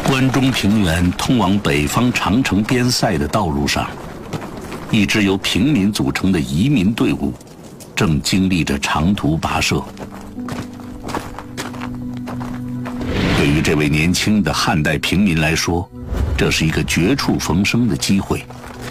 关中平原通往北方长城边塞的道路上，一支由平民组成的移民队伍正经历着长途跋涉。对于这位年轻的汉代平民来说，这是一个绝处逢生的机会。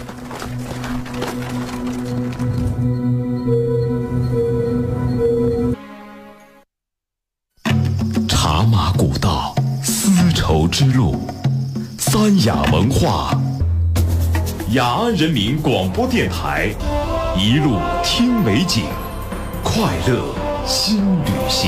茶马古道，丝绸之路，三雅文化，雅安人民广播电台，一路听美景，快乐新旅行。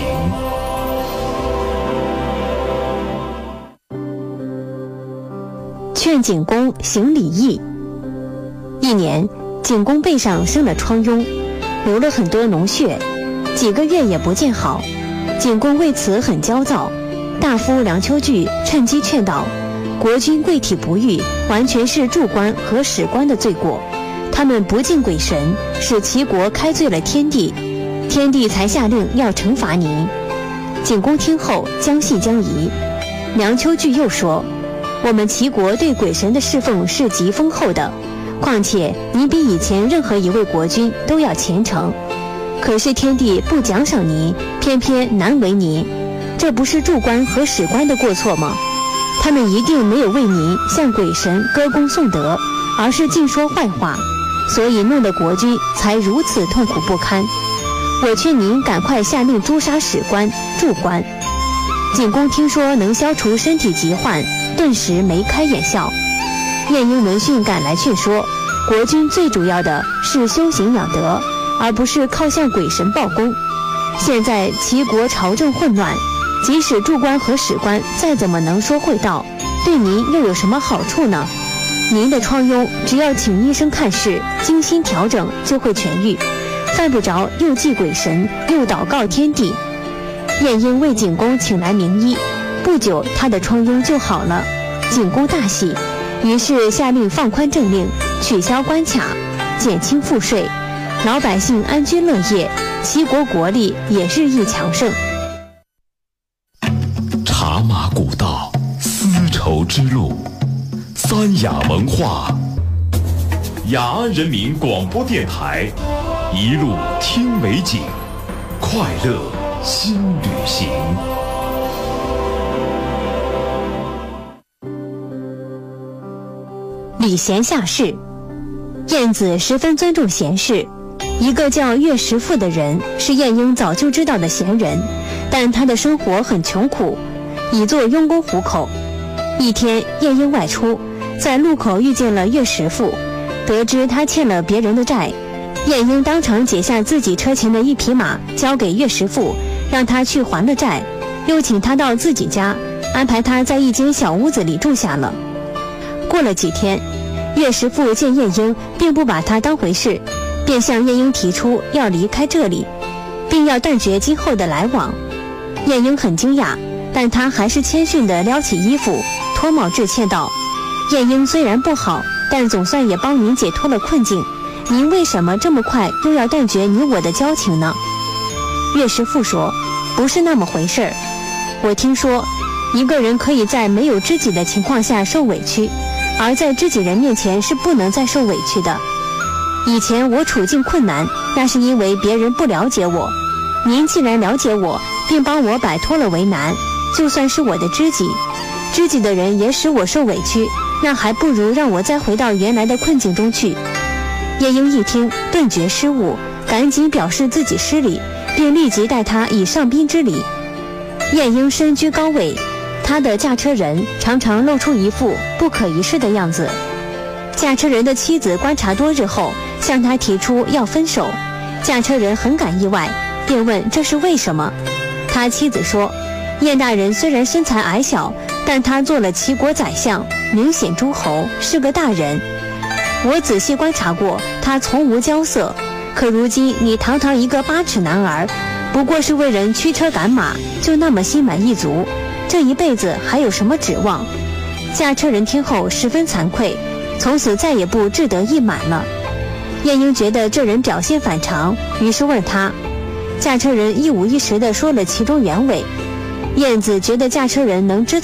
劝景公行礼义。一年，景公背上生了疮痈，流了很多脓血，几个月也不见好。景公为此很焦躁，大夫梁丘据趁机劝导，国君贵体不育，完全是柱官和史官的罪过，他们不敬鬼神，使齐国开罪了天帝，天帝才下令要惩罚您。景公听后将信将疑。梁丘据又说，我们齐国对鬼神的侍奉是极丰厚的，况且您比以前任何一位国君都要虔诚，可是天帝不奖赏您，偏偏难为您，这不是柱官和史官的过错吗？他们一定没有为您向鬼神歌功颂德，而是尽说坏话，所以弄得国君才如此痛苦不堪。我劝您赶快下令诛杀史官、柱官。景公听说能消除身体疾患，顿时眉开眼笑。晏婴闻讯赶来劝说，国君最主要的是修行养德，而不是靠向鬼神报功。现在齐国朝政混乱，即使柱官和史官再怎么能说会道，对您又有什么好处呢？您的疮痈只要请医生看视，精心调整就会痊愈，犯不着又祭鬼神又祷告天地。晏婴为景公请来名医，不久他的疮痈就好了。景公大喜，于是下令放宽政令，取消关卡，减轻赋税，老百姓安居乐业，齐国国力也日益强盛。 茶马古道，丝绸之路，三雅文化，雅安人民广播电台，一路听美景，快乐新旅行。 礼贤下士。晏子十分尊重贤士，一个叫乐石父的人是晏婴早就知道的贤人，但他的生活很穷苦，以做佣工糊口。一天，晏婴外出，在路口遇见了乐石父，得知他欠了别人的债，晏婴当场解下自己车前的一匹马交给乐石父，让他去还了债，又请他到自己家，安排他在一间小屋子里住下了。过了几天，乐石父见晏婴并不把他当回事，便向晏婴提出要离开这里，并要断绝今后的来往。晏婴很惊讶，但他还是谦逊地撩起衣服，脱帽致歉道：晏婴虽然不好，但总算也帮您解脱了困境，您为什么这么快又要断绝你我的交情呢？乐石父说：不是那么回事儿，我听说一个人可以在没有知己的情况下受委屈，而在知己人面前是不能再受委屈的。以前我处境困难，那是因为别人不了解我，您既然了解我，并帮我摆脱了为难，就算是我的知己，知己的人也使我受委屈，那还不如让我再回到原来的困境中去。晏婴一听，顿觉失误，赶紧表示自己失礼，并立即待他以上宾之礼。晏婴身居高位，他的驾车人常常露出一副不可一世的样子。驾车人的妻子观察多日后，向他提出要分手，驾车人很感意外，便问这是为什么。他妻子说，晏大人虽然身材矮小，但他做了齐国宰相，明显诸侯，是个大人。我仔细观察过，他从无骄色，可如今你堂堂一个8尺男儿，不过是为人驱车赶马，就那么心满意足，这一辈子还有什么指望？驾车人听后十分惭愧，从此再也不志得意满了。晏婴觉得这人表现反常，于是问他，驾车人一五一十地说了其中原委。晏子觉得驾车人能知